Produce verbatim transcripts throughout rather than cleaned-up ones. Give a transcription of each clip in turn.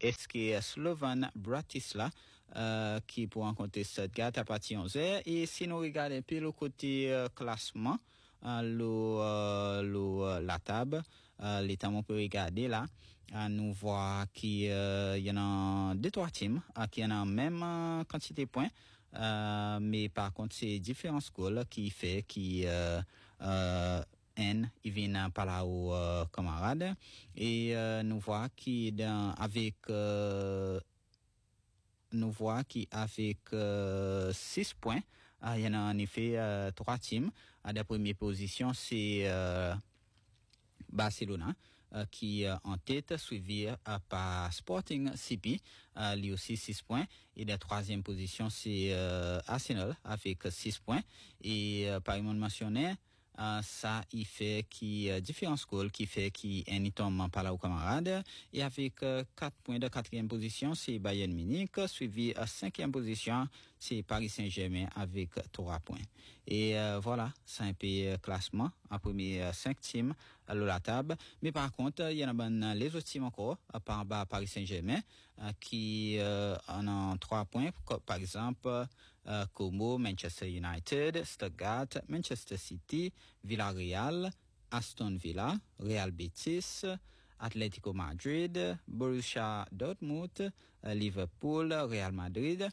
S K Slovan Bratislava euh, qui pour rencontrer Stuttgart à partir de onze heures. Et si nous regardons un peu le côté euh, classement, euh, le, euh, le, la table, euh, l'état on peut regarder là, euh, nous voit qu'il euh, y en a deux trois teams euh, qui en a même euh, quantité de points. Euh, mais par contre c'est différents schools qui fait qui euh, euh, N il vient par là aux euh, camarades et euh, nous voit qui dans avec euh, nous voit qui avec euh, six points euh, il y en a en effet euh, trois teams à la première position c'est euh, Barcelona euh, qui euh, en tête suivi euh, par Sporting C P euh, lui aussi six points et la troisième position c'est euh, Arsenal avec six points et euh, par exemple mentionné Uh, ça il fait qui euh, différents schools qui fait qui un tombe par là aux camarades et avec euh, quatre points de quatrième position c'est Bayern Munich suivi à cinquième position c'est Paris Saint-Germain avec trois points et euh, voilà c'est un peu euh, classement en premier euh, cinq teams à la table mais par contre il y en a ben, les autres teams encore à part bas Paris Saint-Germain euh, qui euh, en ont trois points par exemple euh, Como Manchester United Stuttgart Manchester City Villarreal, Aston Villa, Real Betis, Atlético Madrid, Borussia Dortmund, Liverpool, Real Madrid,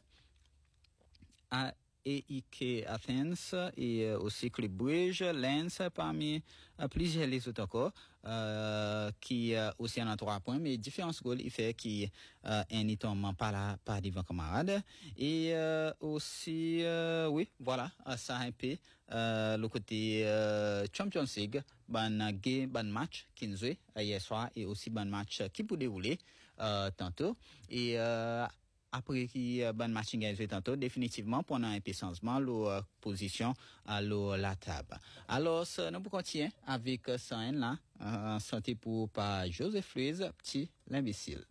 A E I K Athens et euh, aussi Club Brugge, Lens parmi euh, plusieurs les autres encore euh, qui euh, aussi en a trois points mais différents goals il fait qui euh, un item pas là pas devant camarade et euh, aussi euh, oui voilà ça un peu euh, le côté euh, Champions League ban game ban match qui nous joué hier soir et aussi ban match qui peut dérouler euh, tantôt et euh, après qui euh, ban matching gagné tantôt définitivement pendant un peu changement la euh, position à la, la table. Alors ça, nous pouvons continuer avec euh, ça là euh, santé pour par Joseph Louise petit l'imbécile.